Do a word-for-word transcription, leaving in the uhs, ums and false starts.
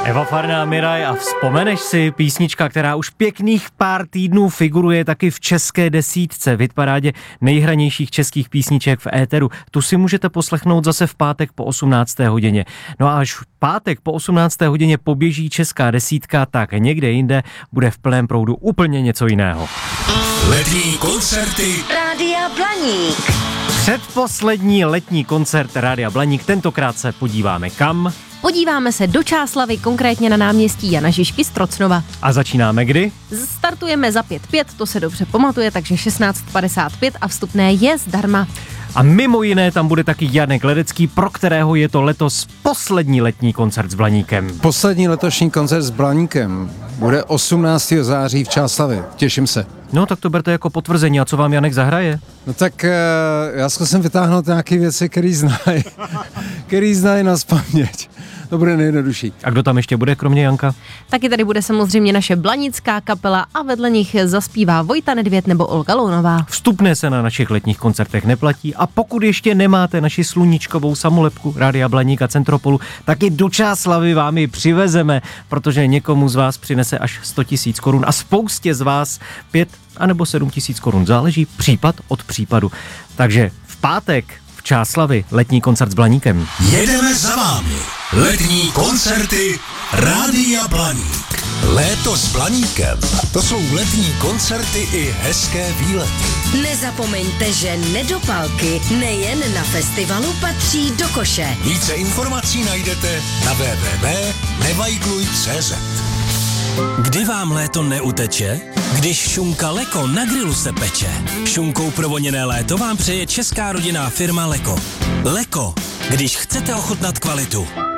Eva Farná, Miraj a vzpomeneš si, písnička, která už pěkných pár týdnů figuruje taky v české desítce, v hitparádě nejhranějších českých písniček v éteru. Tu si můžete poslechnout zase v pátek po osmnácté hodině. No a až v pátek po osmnácté hodině poběží česká desítka, tak někde jinde bude v plném proudu úplně něco jiného. Letní koncerty Rádia Blaník. Předposlední letní koncert Rádia Blaník, tentokrát se podíváme kam? Podíváme se do Čáslavy, konkrétně na náměstí Jana Žižky z Trocnova. A začínáme kdy? Startujeme za pět pět, to se dobře pamatuje, takže šestnáct padesát pět a vstupné je zdarma. A mimo jiné tam bude taky Janek Ledecký, pro kterého je to letos poslední letní koncert s Blaníkem. Poslední letošní koncert s Blaníkem bude osmnáctého září v Čáslavě. Těším se. No tak to berte jako potvrzení. A co vám Janek zahraje? No tak já zkusím vytáhnout nějaké věci, které znají. který znají nazpaměť. To bude nejjednodušší. A kdo tam ještě bude, kromě Janka? Taky tady bude samozřejmě naše blanická kapela a vedle nich zaspívá Vojta Nedvěd nebo Olga Lounová. Vstupné se na našich letních koncertech neplatí a pokud ještě nemáte naši sluníčkovou samolepku Rádia Blaník a Centropolu, tak i do Čáslavy vám ji přivezeme, protože někomu z vás přinese až sto tisíc korun a spoustě z vás pět anebo sedm tisíc korun. Záleží případ od případu. Takže v pátek v Čáslavy letní koncert s Blaníkem. jedeme za vámi. Letní koncerty Rádia Blaník. Léto s Blaníkem. To jsou letní koncerty i hezké výlety. Nezapomeňte, že nedopalky nejen na festivalu patří do koše. Více informací najdete na w w w tečka nevajgluj tečka cé zet. Kdy vám léto neuteče? Když šunka Leko na grilu se peče. Šunkou provoněné léto vám přeje česká rodinná firma Leko. Leko, když chcete ochutnat kvalitu.